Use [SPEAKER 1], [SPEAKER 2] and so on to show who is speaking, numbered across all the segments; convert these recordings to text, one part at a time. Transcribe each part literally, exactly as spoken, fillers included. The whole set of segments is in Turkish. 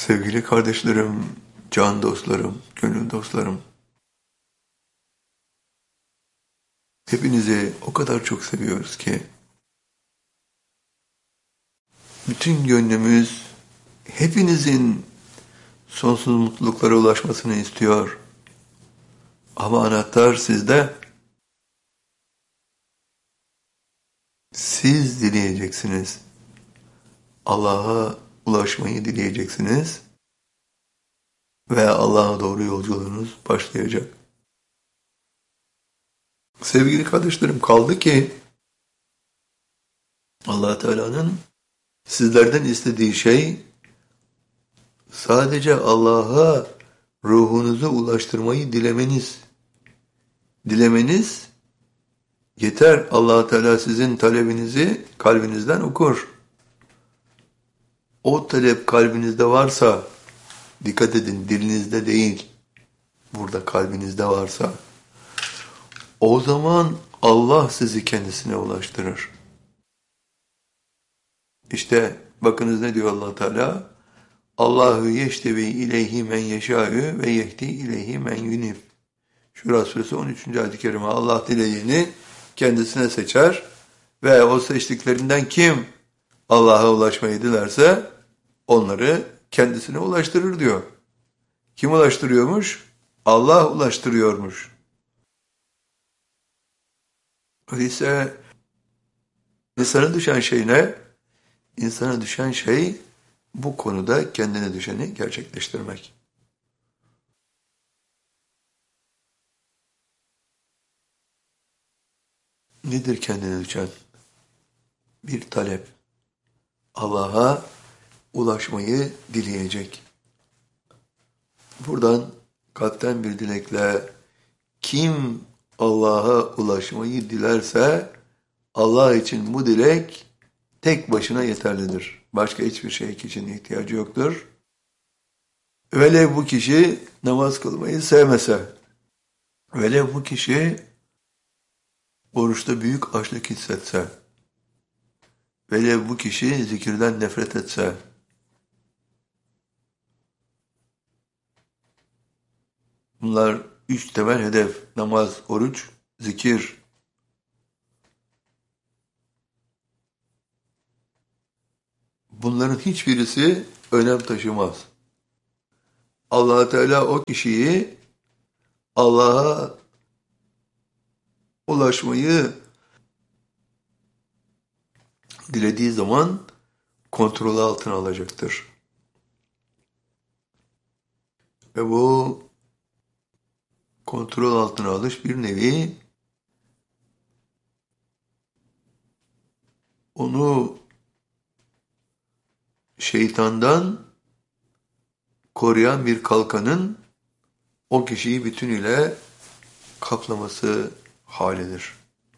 [SPEAKER 1] Sevgili kardeşlerim, can dostlarım, gönül dostlarım, hepinizi o kadar çok seviyoruz ki, bütün gönlümüz hepinizin sonsuz mutluluklara ulaşmasını istiyor. Ama anahtar sizde, siz dileyeceksiniz. Allah'a ulaşmayı dileyeceksiniz ve Allah'a doğru yolculuğunuz başlayacak. Sevgili kardeşlerim, kaldı ki Allah Teala'nın sizlerden istediği şey sadece Allah'a ruhunuzu ulaştırmayı dilemeniz. Dilemeniz yeter. Allah Teala sizin talebinizi kalbinizden okur. O talep kalbinizde varsa, dikkat edin, dilinizde değil, burada kalbinizde varsa, o zaman Allah sizi kendisine ulaştırır. İşte bakınız ne diyor Allah Teala? Allahu yeştevi ileyhi men yeşâ'ü ve yehdi ileyhi men yunif. Şura suresi on üçüncü ayet-i kerime. Allah dilediğini kendisine seçer ve o seçtiklerinden kim Allah'a ulaşmayı dilerse onları kendisine ulaştırır diyor. Kim ulaştırıyormuş? Allah ulaştırıyormuş. Öyleyse insana düşen şey ne? İnsana düşen şey bu konuda kendine düşeni gerçekleştirmek. Nedir kendine düşen? Bir talep. Allah'a ulaşmayı dileyecek. Buradan kalpten bir dilekle kim Allah'a ulaşmayı dilerse Allah için bu dilek tek başına yeterlidir. Başka hiçbir şey kişinin ihtiyacı yoktur. Velev bu kişi namaz kılmayı sevmese, velev bu kişi oruçta büyük açlık hissetse, velev bu kişi zikirden nefret etse, bunlar üç temel hedef: namaz, oruç, zikir. Bunların hiçbirisi önem taşımaz. Allah Teala o kişiyi Allah'a ulaşmayı dilediği zaman kontrolü altına alacaktır. Ve bu kontrol altına alış bir nevi onu şeytandan koruyan bir kalkanın o kişiyi bütünüyle kaplaması halidir.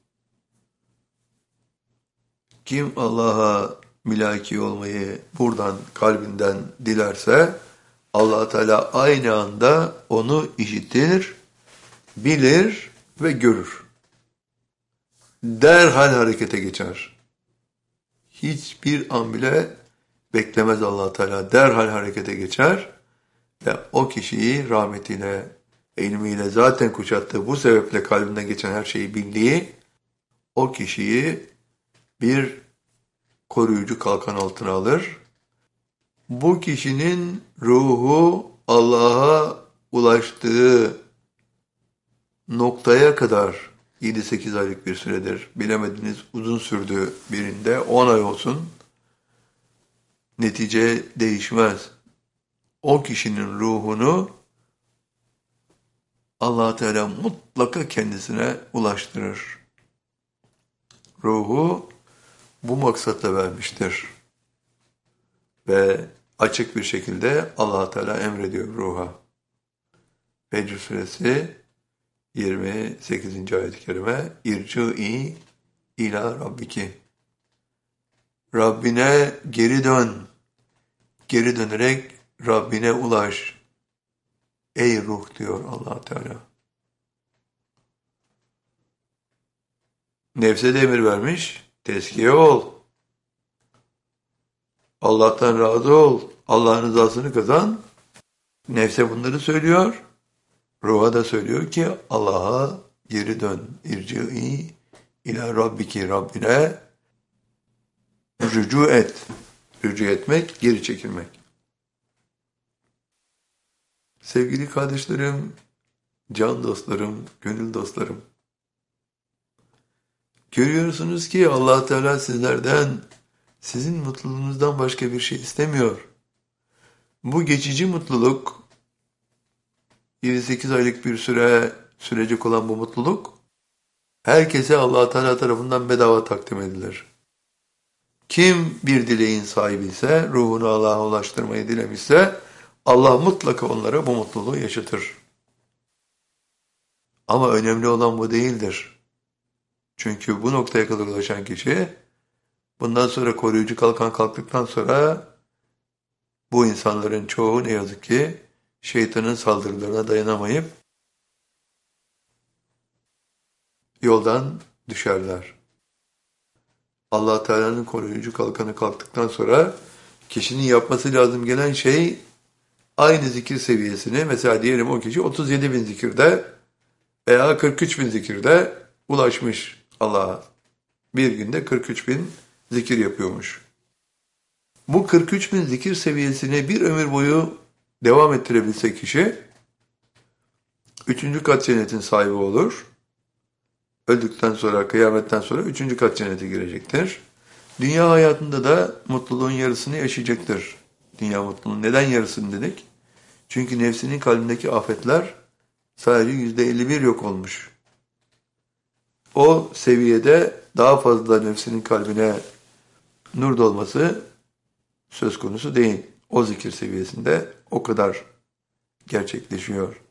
[SPEAKER 1] Kim Allah'a mülaki olmayı buradan kalbinden dilerse Allah Teala aynı anda onu işitir, bilir ve görür. Derhal harekete geçer. Hiçbir an bile beklemez Allah Teala. Derhal harekete geçer ve o kişiyi rahmetiyle, ilmiyle zaten kuşattığı, bu sebeple kalbinden geçen her şeyi bildiği o kişiyi bir koruyucu kalkan altına alır. Bu kişinin ruhu Allah'a ulaştığı noktaya kadar yedi sekiz aylık bir süredir. Bilemediniz, uzun sürdü birinde on ay olsun. Netice değişmez. O kişinin ruhunu Allah Teala mutlaka kendisine ulaştırır. Ruhu bu maksatla vermiştir. Ve açık bir şekilde Allah Teala emrediyor ruha. Fecr suresi yirmi sekizinci ayet-i kerime. İrci'i ila rabbiki. Rabbine geri dön. Geri dönerek Rabbine ulaş. Ey ruh diyor Allah Teala. Nefse de emir vermiş. Tezkiye ol. Allah'tan razı ol. Allah'ın rızasını kazan. Nefse bunları söylüyor. Ruha da söylüyor ki Allah'a geri dön. İrci'i ila rabbiki, Rabbine rücu et. Rücu etmek, geri çekilmek. Sevgili kardeşlerim, can dostlarım, gönül dostlarım. Görüyorsunuz ki Allah Teala sizlerden, sizin mutluluğunuzdan başka bir şey istemiyor. Bu geçici mutluluk, yedi sekiz aylık bir süre sürecek olan bu mutluluk, herkese Allah Teala tarafından bedava takdim edilir. Kim bir dileğin sahibi ise, ruhunu Allah'a ulaştırmayı dilemişse, Allah mutlaka onlara bu mutluluğu yaşatır. Ama önemli olan bu değildir. Çünkü bu noktaya kadar ulaşan kişi, bundan sonra koruyucu kalkan kalktıktan sonra, bu insanların çoğu ne yazık ki, şeytanın saldırılarına dayanamayıp, yoldan düşerler. Allah Teala'nın koruyucu kalkanı kalktıktan sonra, kişinin yapması lazım gelen şey, aynı zikir seviyesini, mesela diyelim o kişi otuz yedi bin zikirde veya kırk üç bin zikirde ulaşmış Allah'a. Bir günde kırk üç bin zikir yapıyormuş. Bu kırk üç bin zikir seviyesini bir ömür boyu devam ettirebilse kişi, üçüncü kat cennetin sahibi olur. Öldükten sonra, kıyametten sonra üçüncü kat cennete girecektir. Dünya hayatında da mutluluğun yarısını yaşayacaktır. Dünya mutluluğun. Neden yarısını dedik? Çünkü nefsinin kalbindeki afetler sadece yüzde elli bir yok olmuş. O seviyede daha fazla nefsinin kalbine nur dolması söz konusu değil. O zikir seviyesinde o kadar gerçekleşiyor.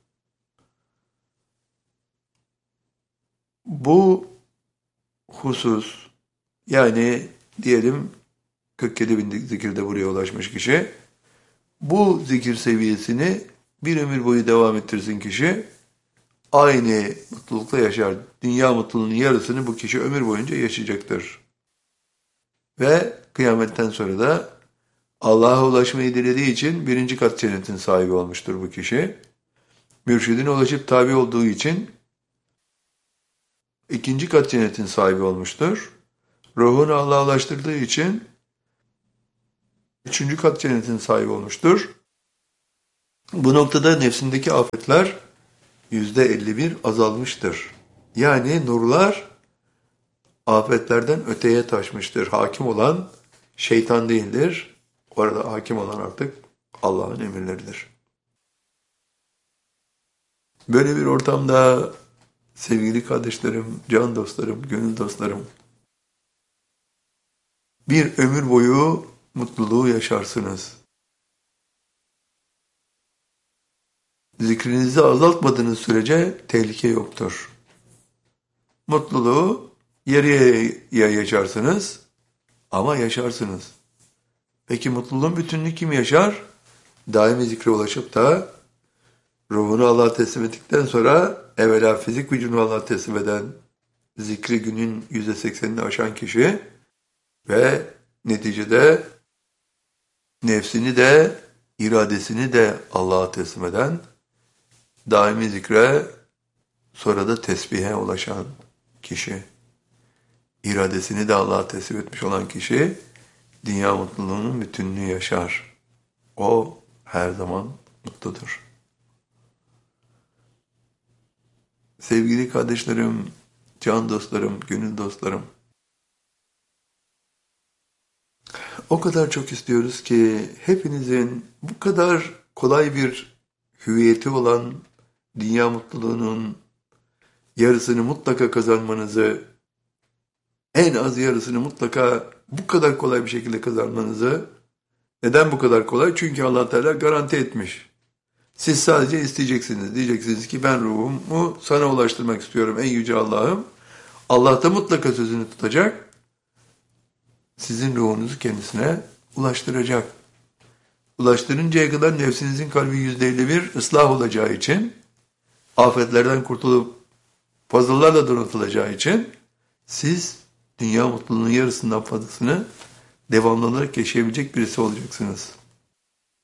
[SPEAKER 1] Bu husus, yani diyelim kırk yedi bin zikirde buraya ulaşmış kişi, bu zikir seviyesini bir ömür boyu devam ettirsin kişi, aynı mutlulukla yaşar. Dünya mutluluğunun yarısını bu kişi ömür boyunca yaşayacaktır. Ve kıyametten sonra da Allah'a ulaşmayı dilediği için birinci kat cennetin sahibi olmuştur bu kişi. Mürşidine ulaşıp tabi olduğu için ikinci kat cennetin sahibi olmuştur. Ruhunu Allah'a ulaştırdığı için üçüncü kat cennetin sahibi olmuştur. Bu noktada nefsindeki afetler yüzde elli bir azalmıştır. Yani nurlar afetlerden öteye taşmıştır. Hakim olan şeytan değildir. Orada hakim olan artık Allah'ın emirleridir. Böyle bir ortamda sevgili kardeşlerim, can dostlarım, gönül dostlarım, bir ömür boyu mutluluğu yaşarsınız. Zikrinizi azaltmadığınız sürece tehlike yoktur. Mutluluğu yarıya yaşarsınız ama yaşarsınız. Peki mutluluğun bütününü kim yaşar? Daimi zikre ulaşıp da ruhunu Allah'a teslim ettikten sonra evvela fizik vücudunu Allah'a teslim eden, zikri günün yüzde seksenini aşan kişi ve neticede nefsini de iradesini de Allah'a teslim eden, daimi zikre sonra da tesbihe ulaşan kişi, iradesini de Allah'a teslim etmiş olan kişi dünya mutluluğunun bütününü yaşar. O her zaman mutludur. Sevgili kardeşlerim, can dostlarım, gönül dostlarım, o kadar çok istiyoruz ki hepinizin bu kadar kolay bir hüviyeti olan dünya mutluluğunun yarısını mutlaka kazanmanızı, en az yarısını mutlaka bu kadar kolay bir şekilde kazanmanızı. Neden bu kadar kolay? Çünkü Allah Teala garanti etmiş. Siz sadece isteyeceksiniz. Diyeceksiniz ki ben ruhumu sana ulaştırmak istiyorum ey yüce Allah'ım. Allah da mutlaka sözünü tutacak. Sizin ruhunuzu kendisine ulaştıracak. Ulaştırıncaya kadar nefsinizin kalbi yüzde elli bir ıslah olacağı için, afetlerden kurtulup fazlalarla donatılacağı için siz dünya mutluluğunun yarısından fazlasını devamlı olarak yaşayabilecek birisi olacaksınız.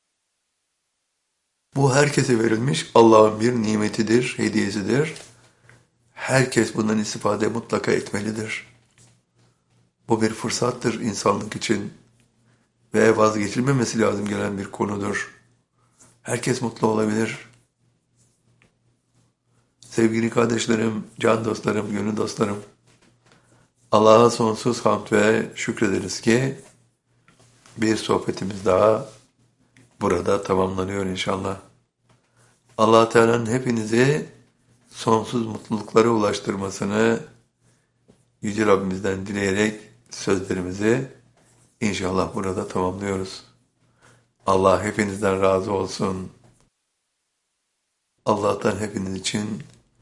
[SPEAKER 1] Bu herkese verilmiş Allah'ın bir nimetidir, hediyesidir. Herkes bundan istifade mutlaka etmelidir. Bu bir fırsattır insanlık için ve vazgeçilmemesi lazım gelen bir konudur. Herkes mutlu olabilir. Sevgili kardeşlerim, can dostlarım, gönül dostlarım, Allah'a sonsuz hamd ve şükrederiz ki bir sohbetimiz daha burada tamamlanıyor inşallah. Allah Teala'nın hepinizi sonsuz mutluluklara ulaştırmasını Yüce Rabbimizden dileyerek sözlerimizi inşallah burada tamamlıyoruz. Allah hepinizden razı olsun. Allah'tan hepiniz için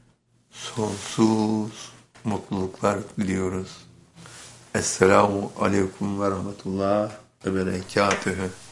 [SPEAKER 1] sonsuz mutluluklar diliyoruz. Esselamu Aleyküm ve Rahmetullah ve Berekatühü.